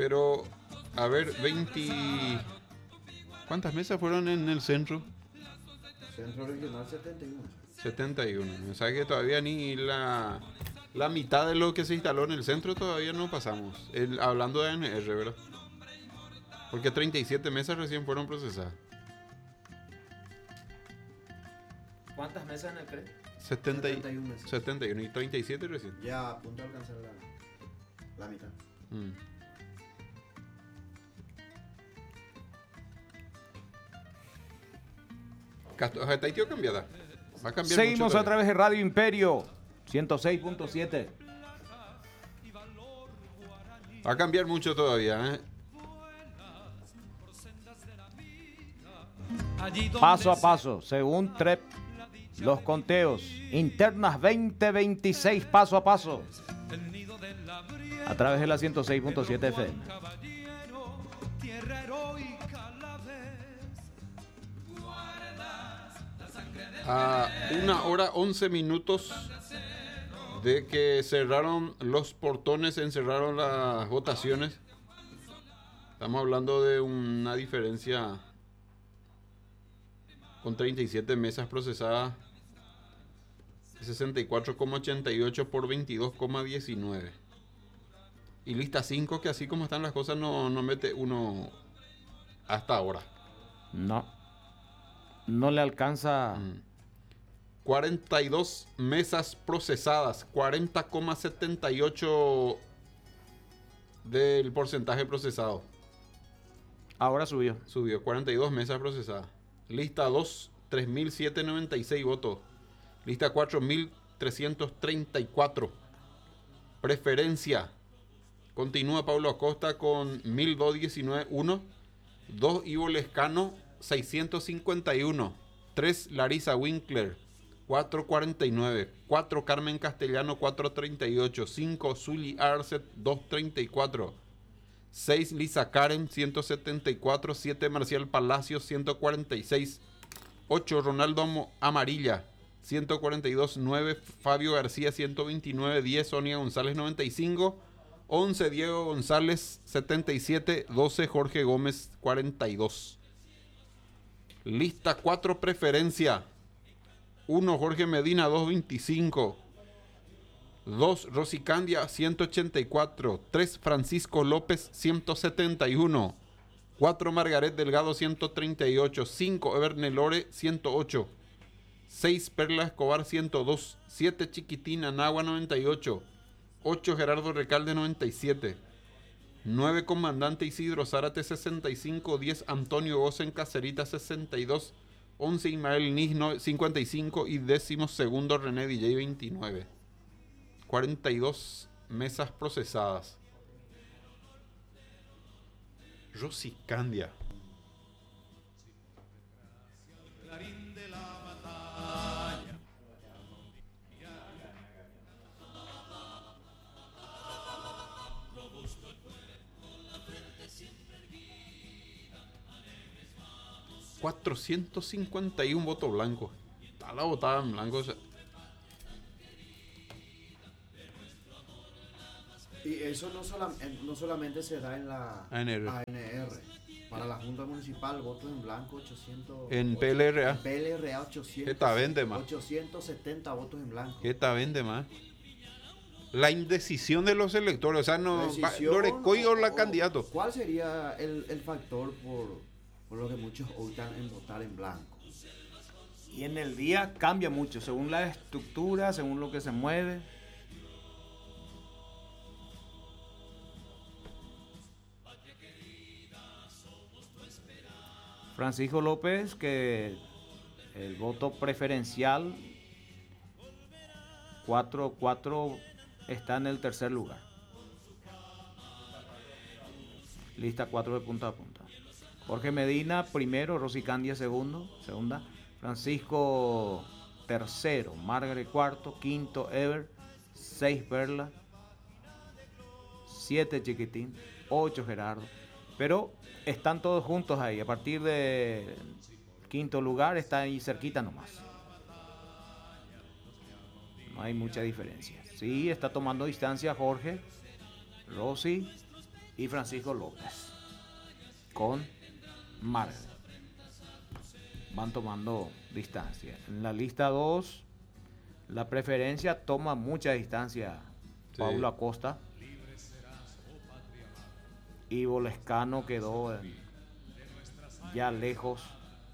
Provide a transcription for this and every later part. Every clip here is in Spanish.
Pero, a ver, 20... ¿Cuántas mesas fueron en el centro? Centro Regional 71. 71. O sea que todavía ni la mitad de lo que se instaló en el centro todavía no pasamos. Hablando de ANR, ¿verdad? Porque 37 mesas recién fueron procesadas. ¿Cuántas mesas en el CRE? 71 mesas. 71 y 37 recién. Ya a punto de alcanzar la mitad. Taitio cambiada. Va a cambiar Seguimos mucho a través de Radio Imperio 106.7. Va a cambiar mucho todavía, ¿eh? Paso a paso, según TREP, los conteos. Internas 2026, paso a paso. A través de la 106.7 FM. A 1:11 de que cerraron los portones, encerraron las votaciones. Estamos hablando de una diferencia con 37 mesas procesadas, 64,88 por 22,19. Y lista 5, que así como están las cosas no mete uno hasta ahora. No le alcanza. 42 mesas procesadas, 40,78 del porcentaje procesado. Ahora subió. Subió, 42 mesas procesadas. Lista 2, 3.796 votos. Lista 4, 1.334. Preferencia. Continúa Pablo Acosta con 1.219. 1. 2 Ivo Lescano, 651. 3 Larisa Winkler, 449. 4 Carmen Castellano, 438. 5 Zully Arcet, 234. 6 Lisa Karen, 174. 7 Marcial Palacios, 146. 8 Ronaldo Amarilla, 142. 9 Fabio García, 129. 10 Sonia González, 95. 11 Diego González, 77. 12 Jorge Gómez, 42. Lista 4 preferencia. 1 Jorge Medina, 225. 2 Rosicandia, 184. 3 Francisco López, 171. 4 Margaret Delgado, 138. 5 Evernelore, 108. 6 Perla Escobar, 102. 7 Chiquitina Nagua, 98. 8 Gerardo Recalde, 97. 9 Comandante Isidro Zárate, 65. 10 Antonio Gosen Cacerita, 62. 11 Ismael Nisno, 55. Y 12º René DJ, 29. 42 mesas procesadas. Rosicandia. $451 votos blancos. Está la votada en blanco. Y eso no solamente se da en la ANR. Para la Junta Municipal, votos en blanco 800. En PLRA. En PLRA 800. ¿Qué vende más? 870 votos en blanco. ¿Qué vende más? La indecisión de los electores. O sea, no. Lorecoy o la candidato. ¿Cuál sería el factor por lo que muchos optan en votar en blanco? Y en el día cambia mucho, según la estructura, según lo que se mueve. Francisco López, que el voto preferencial 4 está en el tercer lugar. Lista 4 de punta a punta. Jorge Medina primero, Rosicandia segunda, Francisco tercero, Margaret cuarto, quinto Ever, 6 Perla, 7 Chiquitín, 8 Gerardo. Pero están todos juntos ahí. A partir de quinto lugar está ahí cerquita nomás. No hay mucha diferencia. Sí, está tomando distancia Jorge, Rosy y Francisco López con Marga. Van tomando distancia. En la lista 2, la preferencia toma mucha distancia. Sí. Paulo Acosta. Ivo Lescano quedó ya lejos.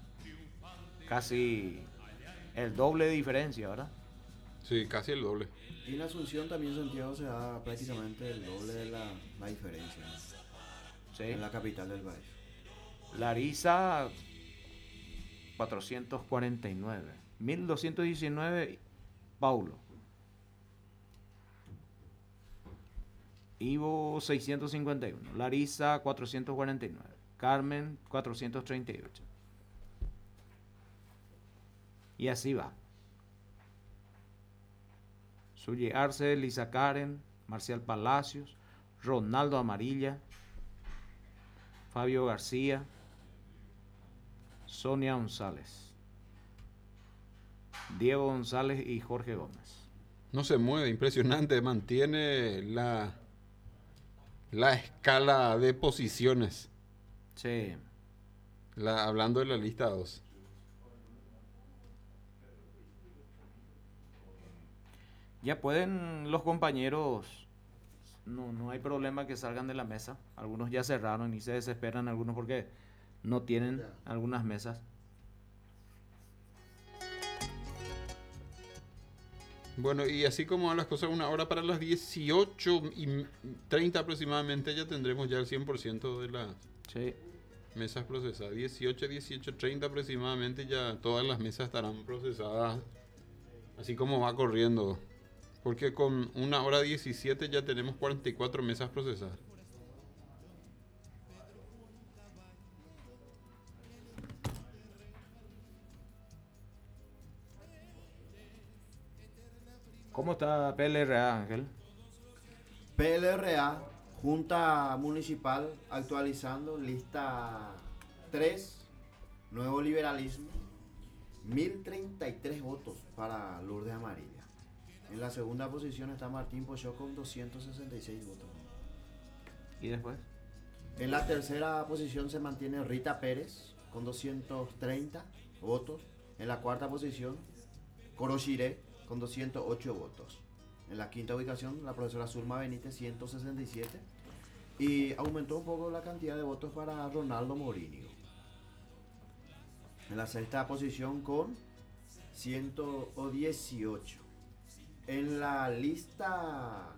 Casi el doble de diferencia, ¿verdad? Sí, casi el doble. Y en Asunción también Santiago se da prácticamente el doble de la diferencia, ¿no? Sí. En la capital del país. Larissa 449. 1219 Paulo. Ivo 651. Larissa 449. Carmen 438. Y así va. Suye Arce, Lisa Karen, Marcial Palacios, Ronaldo Amarilla, Fabio García, Sonia González, Diego González y Jorge Gómez. No se mueve, impresionante, mantiene la escala de posiciones. Sí. Hablando de la lista 2. Ya pueden los compañeros, no hay problema que salgan de la mesa. Algunos ya cerraron y se desesperan algunos porque no tienen algunas mesas. Bueno, y así como van las cosas, una hora para las 18:30 aproximadamente ya tendremos ya el 100% de las Sí. mesas procesadas. 18:30 aproximadamente ya todas las mesas estarán procesadas, así como va corriendo. Porque con 1:17 ya tenemos 44 mesas procesadas. ¿Cómo está PLRA, Ángel? PLRA, Junta Municipal, actualizando lista 3, Nuevo Liberalismo, 1033 votos para Lourdes Amarilla. En la segunda posición está Martín Pochó con 266 votos. ¿Y después? En la tercera posición se mantiene Rita Pérez con 230 votos. En la cuarta posición, Corochiré con 208 votos. En la quinta ubicación, la profesora Zulma Benítez, 167. Y aumentó un poco la cantidad de votos para Ronaldo Morínigo. En la sexta posición con 118. En la lista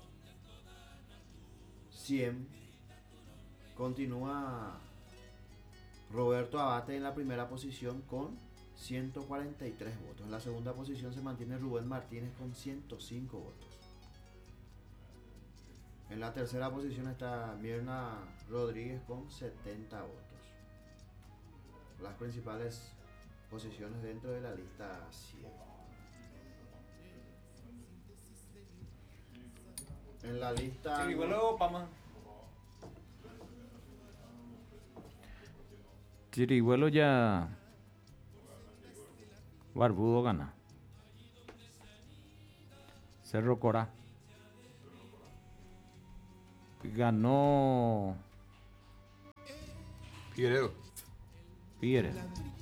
100 continúa Roberto Abate en la primera posición con 143 votos. En la segunda posición se mantiene Rubén Martínez con 105 votos. En la tercera posición está Mirna Rodríguez con 70 votos. Las principales posiciones dentro de la lista 100. En la lista... Chirihuelo ya... Barbudo gana. Cerro Corá. Ganó Figueredo. Figueres.